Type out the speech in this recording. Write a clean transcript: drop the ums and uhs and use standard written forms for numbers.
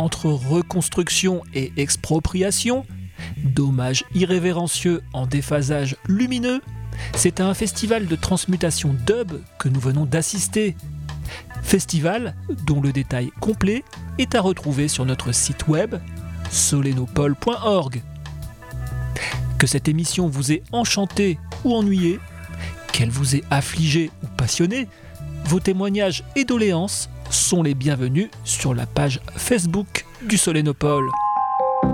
entre reconstruction et expropriation, dommages irrévérencieux en déphasage lumineux, c'est à un festival de transmutation dub que nous venons d'assister. Festival dont le détail complet est à retrouver sur notre site web solenopole.org. Que cette émission vous ait enchanté ou ennuyé, qu'elle vous ait affligé ou passionné, vos témoignages et doléances sont les bienvenus sur la page Facebook du Solenopole.